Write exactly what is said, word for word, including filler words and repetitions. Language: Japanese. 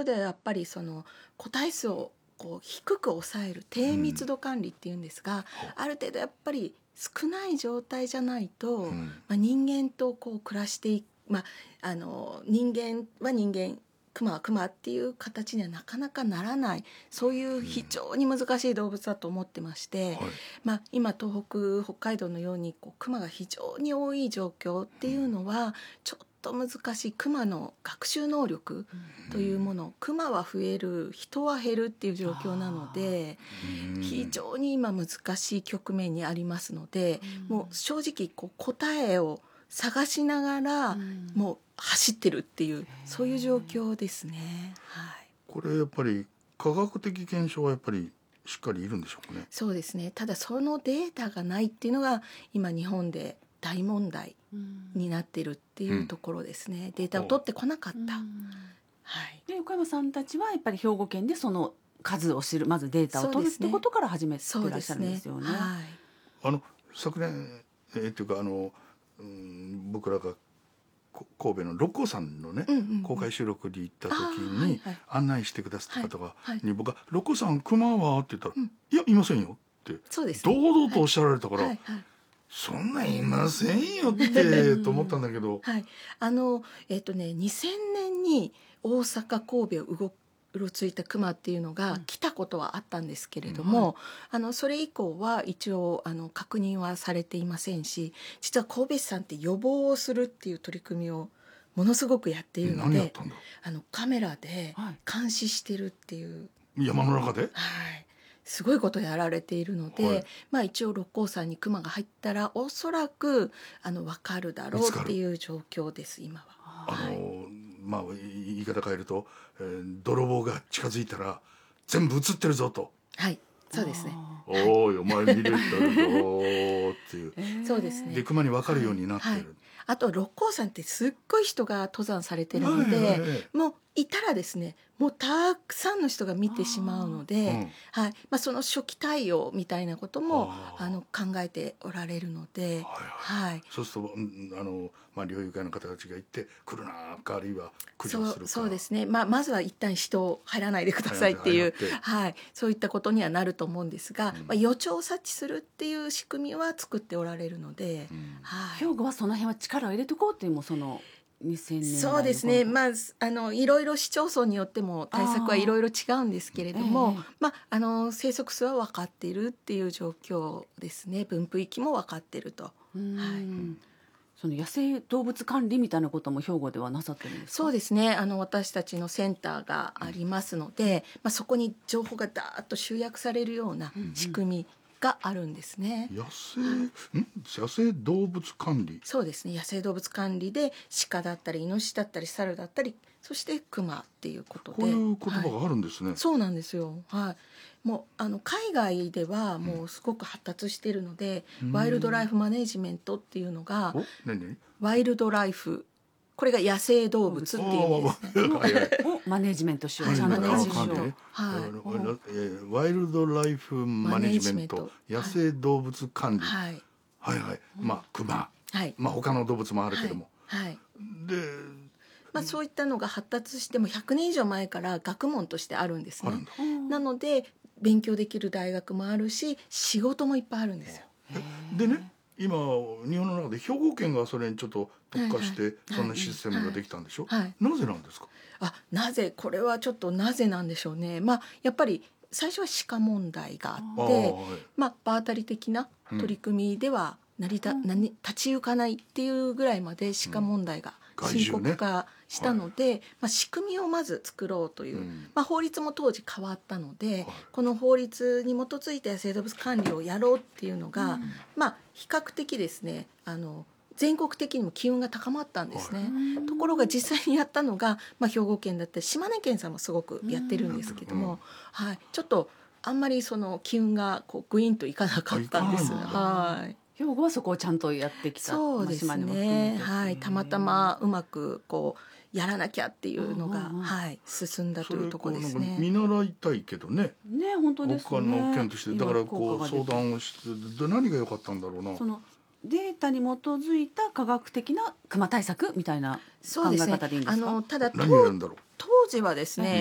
ではやっぱりその個体数をこう低く抑える低密度管理っていうんですが、うん、ある程度やっぱり少ない状態じゃないと、うん、まあ、人間とこう暮らしていく、まあ、あの人間は人間クマはクマっていう形にはなかなかならない、そういう非常に難しい動物だと思ってまして、うん、はい、まあ、今東北北海道のようにこうクマが非常に多い状況っていうのはちょっと難しい。クマの学習能力というもの、クマは増える人は減るっていう状況なので、非常に今難しい局面にありますので、もう正直こう答えを探しながらもう走ってるっていう、そういう状況ですね、はい、 これやっぱり科学的検証はやっぱりしっかりいるんでしょうかね。 そうですね。ただそのデータがないっていうのが今日本で大問題になってるっていうところですね、うん、データを取ってこなかった、うん、 はい、で横山さんたちはやっぱり兵庫県でその数を知る、まずデータを取るってことから始めてらっしゃるんですよね。はい、 あの昨年、えー、っていうかあの、うん、僕らが神戸の六甲山のね、うんうんうん、公開収録に行った時に案内してくださった方が、はいはい、に僕が六甲山熊はって言ったら、うん、いやいませんよってそうです、ね、堂々とおっしゃられたから、はいはいはい、そんなんいませんよってと思ったんだけど、 はい、あのえっ、ー、とねにせんねんに大阪神戸を動うろついたクマっていうのが来たことはあったんですけれども、うん、あのそれ以降は一応あの確認はされていませんし、実は神戸市さんって予防をするっていう取り組みをものすごくやっているので、あのカメラで監視してるっていう、 はい、山の中で、はい、 すごいことやられているので、はい、まあ、一応六甲山にクマが入ったらおそらくあの分かるだろうっていう状況です今は。 あのまあ、言い方変えると、えー、泥棒が近づいたら全部映ってるぞと。 はい、そうですね。 おいお前見れてるぞっていう、えー、そうですね。 で熊に分かるようになってる、はいはい、 あと六甲山ってすっごい人が登山されてるので、はいはいはい、もういたらですねもうたくさんの人が見てしまうので、うん、はい、まあ、その初期対応みたいなこともあの考えておられるので、はいはいはい、 そうするとあの、まあ、猟友会の方たちが行って来るなかあるいは駆除するか、 そう、そうですね、まあ、まずは一旦人入らないでくださいっていう、はい、そういったことにはなると思うんですが、うん、まあ、予兆を察知するっていう仕組みは作っておられるので、うん、 はい、兵庫はその辺は力を入れておこうっていうもそのにせんねんだいそうですね、まあ、あのいろいろ市町村によっても対策はいろいろ違うんですけれども、ええ、まあ、あの生息数は分かっているっていう状況ですね。分布域も分かっていると。 うん、はい、その野生動物管理みたいなことも兵庫ではなさってるんですか？ そうですね、あの私たちのセンターがありますので、まあ、そこに情報がダーッと集約されるような仕組みがあるんですね。 野生、ん野生動物管理。 そうですね、野生動物管理で鹿だったりイノシシだったり猿だったりそしてクマっていうことで、 こういう言葉があるんですね。 はい、そうなんですよ、はい、もうあの海外ではもうすごく発達しているので、うん、ワイルドライフマネジメントっていうのが、 何ワイルドライフ、これが野生動物っていう意味ですね。 をマネジメントしよう、ちゃんとマネジメント、 はい、ワイルドライフマネジメント、野生動物管理、はい、はいはい、まあクマ、はい、まあ他の動物もあるけども、はいはい、で、 まあ、そういったのが発達してもひゃくねん以上前から学問としてあるんですね。なので勉強できる大学もあるし仕事もいっぱいあるんですよ。 でね、今日本の中で兵庫県がそれにちょっと特化してそんなシステムができたんでしょ、はいはい、なぜなんですか？ あ、なぜ、これはちょっとなぜなんでしょうね。まあやっぱり最初は鹿問題があって、はい、まあ場当たり的な取り組みでは成りた、うん、何立ち行かないっていうぐらいまで鹿問題が深刻化したので、うんね、はい、まあ、仕組みをまず作ろうという、うん、まあ、法律も当時変わったので、はい、この法律に基づいて野生動物管理をやろうっていうのが、うん、まあ比較的ですね、あの全国的にも機運が高まったんですね、はい、ところが実際にやったのが、まあ、兵庫県だったり島根県さんもすごくやってるんですけども、はい、ちょっとあんまりその機運がこうグイーンといかなかったんです。はい、 兵庫はそこをちゃんとやってきた。 そうですね、はい、たまたまうまくこうやらなきゃっていうのが、はい、進んだというところですね。 見習いたいけどね。 ね、本当ですね。 他の県としてだからこう相談をして何が良かったんだろうな。 そのデータに基づいた科学的なクマ対策みたいな考え方でいいんですか？ そうですね、あのただ何をやるんだろう。 当時はですね、